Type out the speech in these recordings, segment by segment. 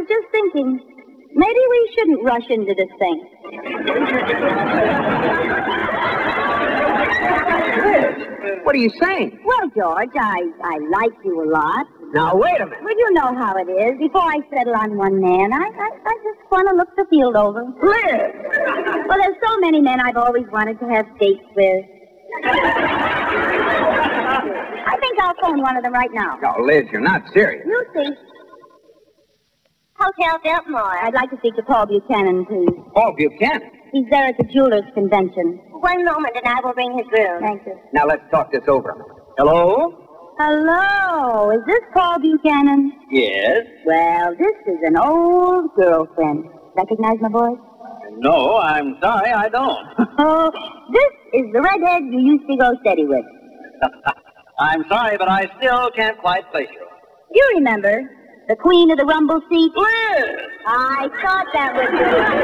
was just thinking, maybe we shouldn't rush into this thing. What are you saying? Well, George, I like you a lot. Now, wait a minute. Well, you know how it is. Before I settle on one man, I just want to look the field over. Liz! Well, there's so many men I've always wanted to have dates with. I think I'll phone one of them right now. No, Liz, you're not serious. You see. Hotel Biltmore. I'd like to speak to Paul Buchanan, please. Paul Buchanan? He's there at the jewelers' convention. One moment, and I will bring his room. Thank you. Now, let's talk this over. Hello? Hello. Is this Paul Buchanan? Yes. Well, this is an old girlfriend. Recognize my voice? No, I'm sorry, I don't. Oh, this is the redhead you used to go steady with. I'm sorry, but I still can't quite place you. You remember, the queen of the rumble seat? Liz! I thought that was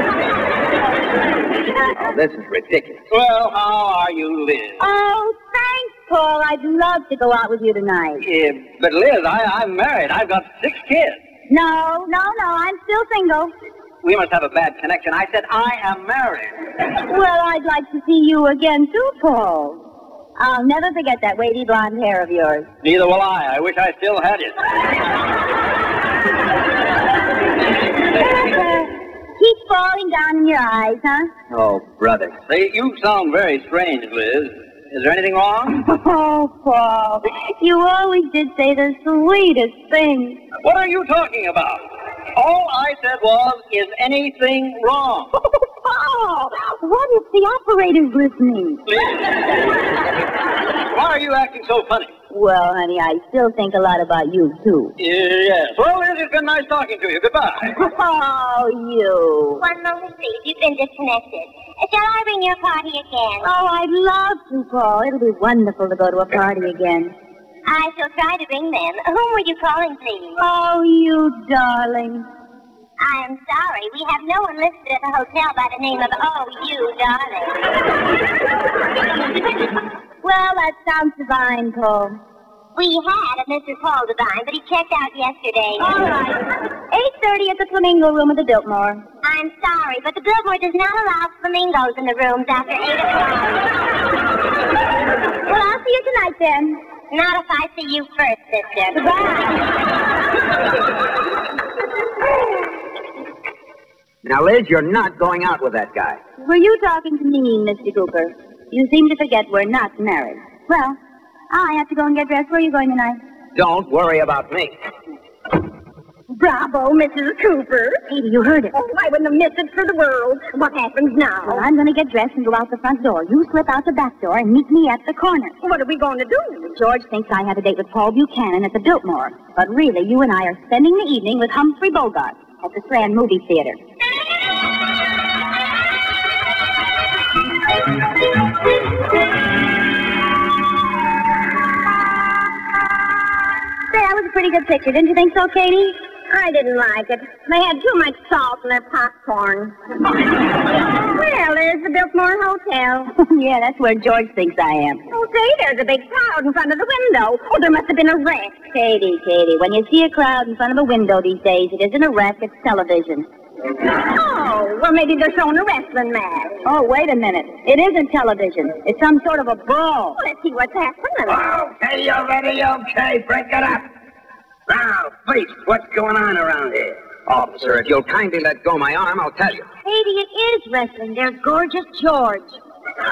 Oh, this is ridiculous. Well, how are you, Liz? Oh, thanks, Paul. I'd love to go out with you tonight. But Liz, I'm married. I've got 6 kids. No, I'm still single. We must have a bad connection. I said I am married. Well, I'd like to see you again, too, Paul. I'll never forget that wavy blonde hair of yours. Neither will I. I wish I still had it. Keeps falling down in your eyes, huh? Oh, brother. Say, you sound very strange, Liz. Is there anything wrong? Oh, Paul, you always did say the sweetest things. What are you talking about? All I said was, is anything wrong? Oh, Paul, what if the operator's listening? Liz. Why are you acting so funny? Well, honey, I still think a lot about you, too. Yes. Well, Liz, it's been nice talking to you. Goodbye. Oh, you. One moment, please. You've been disconnected. Shall I bring your party again? Oh, I'd love to, Paul. It'll be wonderful to go to a party again. I shall try to bring them. Whom were you calling, please? Oh, you darling. I am sorry. We have no one listed at the hotel by the name of Oh, you darling. Well, that sounds divine, Paul. We had a Mr. Paul Devine, but he checked out yesterday. All right. 8:30 at the Flamingo Room of the Biltmore. I'm sorry, but the Biltmore does not allow flamingos in the rooms after 8 o'clock. Well, I'll see you tonight, then. Not if I see you first, sister. Goodbye. Now, Liz, you're not going out with that guy. Were you talking to me, Mr. Cooper? You seem to forget we're not married. Well, I have to go and get dressed. Where are you going tonight? Don't worry about me. Bravo, Mrs. Cooper. Katie, you heard it. Oh, I wouldn't have missed it for the world. What happens now? Well, I'm going to get dressed and go out the front door. You slip out the back door and meet me at the corner. What are we going to do? George thinks I had a date with Paul Buchanan at the Biltmore. But really, you and I are spending the evening with Humphrey Bogart at the Strand Movie Theater. That was a pretty good picture. Didn't you think so, Katie? I didn't like it. They had too much salt in their popcorn. Well, there's the Biltmore Hotel. Yeah, that's where George thinks I am. Oh, say, there's a big crowd in front of the window. Oh, there must have been a wreck. Katie, when you see a crowd in front of a window these days, it isn't a wreck, it's television. Oh, well, maybe they're showing a wrestling match. Oh, wait a minute. It isn't television. It's some sort of a brawl. Well, let's see what's happening. Okay, you ready? Okay, break it up. Now, please, what's going on around here? Officer, if you'll kindly let go my arm, I'll tell you. Katie, it is wrestling. There's Gorgeous George. All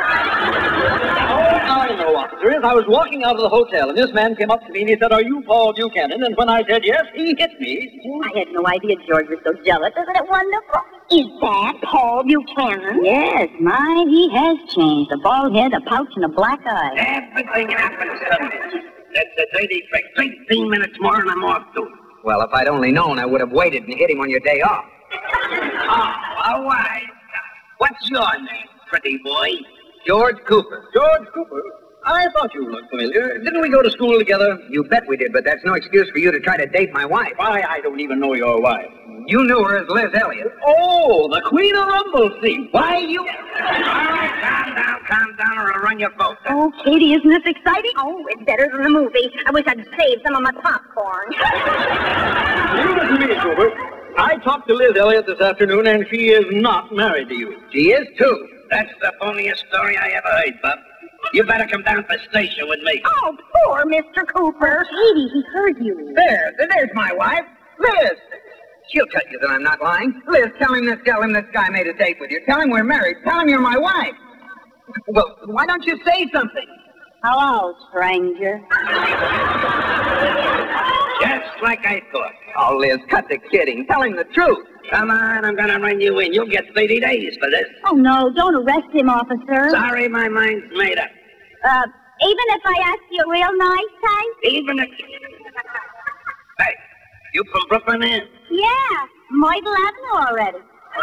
I know, officer, is I was walking out of the hotel, and this man came up to me and he said, "Are you Paul Buchanan?" And when I said yes, he hit me. I had no idea George was so jealous. Isn't it wonderful? Is that Paul Buchanan? Yes, my, he has changed. A bald head, a pouch, and a black eye. Everything happens suddenly. That's a dirty trick. 15 minutes more and I'm off duty. Well, if I'd only known, I would have waited and hit him on your day off. Oh, all right. What's your name, pretty boy? George Cooper. George Cooper? I thought you looked familiar. Didn't we go to school together? You bet we did, but that's no excuse for you to try to date my wife. Why, I don't even know your wife. You knew her as Liz Elliott. Oh, the Queen of Rumblesea. Why, you... All right, calm down, or I'll run your boat. Oh, Katie, isn't this exciting? Oh, it's better than the movie. I wish I'd saved some of my popcorn. You listen to me, Cooper. I talked to Liz Elliott this afternoon, and she is not married to you. She is, too. That's the phoniest story I ever heard, Bub. You better come down to the station with me. Oh, poor Mr. Cooper. Edie, he heard you. There's my wife. Liz. She'll tell you that I'm not lying. Liz, tell him this guy made a date with you. Tell him we're married. Tell him you're my wife. Well, why don't you say something? Hello, stranger. Just like I thought. Oh, Liz, cut the kidding. Tell him the truth. Come on, I'm gonna run you in. You'll get 30 days for this. Oh, no, don't arrest him, officer. Sorry, my mind's made up. Even if I ask you real nice, hey? Even if... Hey, you from Brooklyn, eh? Yeah, Myrtle Avenue already.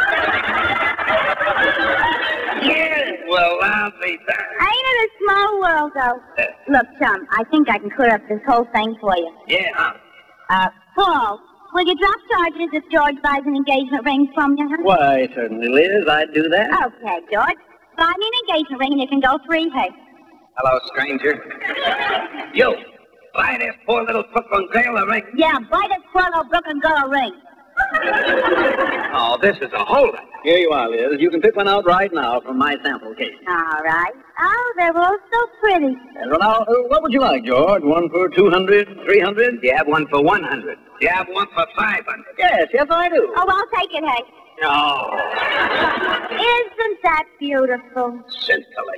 Yeah, well, I'll be back. Ain't it a small world, though? Look, chum, I think I can clear up this whole thing for you. Yeah, Paul, will you drop charges if George buys an engagement ring from you, huh? Why, certainly, Liz, I'd do that. Okay, George. Buy me an engagement ring and you can go free, hey? Hello, stranger. You, buy this poor little Brooklyn girl a ring. Yeah, buy this poor little Brooklyn girl a ring. Oh, this is a holdup. Here you are, Liz. You can pick one out right now from my sample case. All right. Oh, they're all so pretty. Well, now, what would you like, George? One for 200, 300? You have one for 100. You have one for 500. Yes, I do. Oh, I'll take it, hey. No. Isn't that beautiful? Scintillating.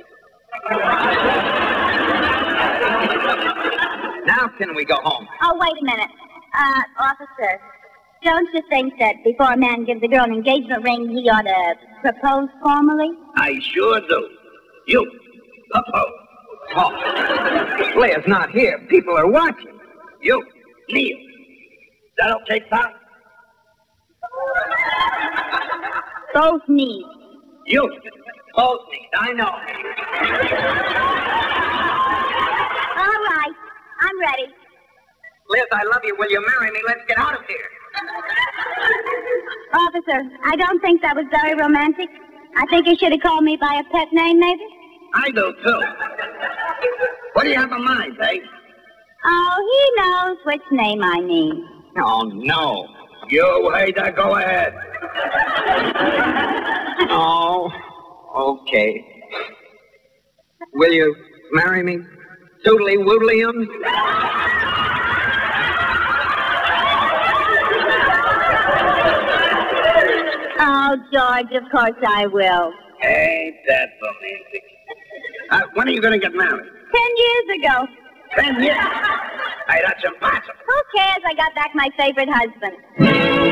Now can we go home? Oh, wait a minute. Officer, don't you think that before a man gives a girl an engagement ring, he ought to propose formally? I sure do. You, propose. Oh, Liz not here. People are watching. You, kneel. Is that okay, pal? Both knees. You, both knees. I know. All right. I'm ready. Liz, I love you. Will you marry me? Let's get out of here. Officer, I don't think that was very romantic. I think you should have called me by a pet name, maybe. I do, too. What do you have in mind, eh? Oh, he knows which name I mean. Oh, no. You, Hader, go ahead. Oh, okay. Will you marry me? Toodly woodly-ums? Oh, George, of course I will. Ain't that romantic? When are you going to get married? 10 years ago. 10 years? Hey, that's impossible. Who cares? I got back my favorite husband.